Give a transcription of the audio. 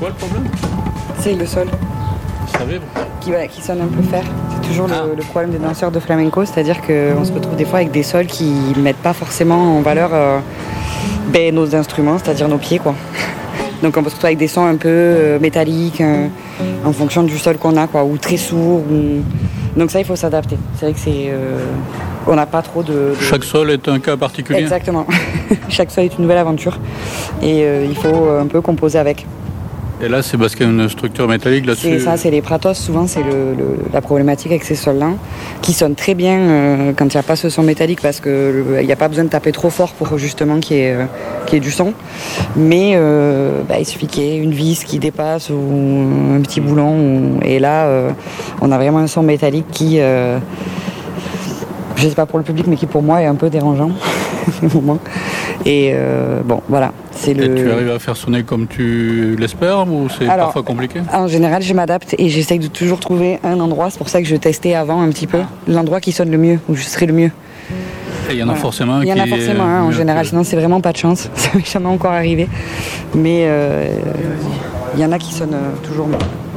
quoi le problème? C'est le sol Ça vibre. qui sonne un peu fer. C'est toujours le problème des danseurs de flamenco, c'est-à-dire qu'on se retrouve des fois avec des sols qui ne mettent pas forcément en valeur nos instruments, c'est-à-dire nos pieds, quoi. Donc on peut se retrouver avec des sons un peu métalliques en fonction du sol qu'on a, quoi, ou très sourds. Donc ça, il faut s'adapter. C'est vrai que on n'a pas trop de... Chaque sol est un cas particulier. Exactement. Chaque sol est une nouvelle aventure et il faut un peu composer avec. Et là, c'est parce qu'il y a une structure métallique là-dessus. C'est ça, c'est les pratos. Souvent, c'est la problématique avec ces sols-là, qui sonnent très bien quand il n'y a pas ce son métallique, parce qu'il n'y a pas besoin de taper trop fort pour justement qu'il y ait du son. Mais il suffit qu'il y ait une vis qui dépasse ou un petit boulon. Et là, on a vraiment un son métallique qui, je ne sais pas pour le public, mais qui pour moi est un peu dérangeant. Et voilà. Et tu arrives à faire sonner comme tu l'espères ou c'est parfois compliqué? En général, je m'adapte et j'essaye de toujours trouver un endroit. C'est pour ça que je testais avant un petit peu l'endroit qui sonne le mieux, où je serai le mieux. Et il y en a forcément un. Il y en a forcément un en général, sinon c'est vraiment pas de chance. Ça m'est jamais encore arrivé. Mais il y en a qui sonnent toujours mieux.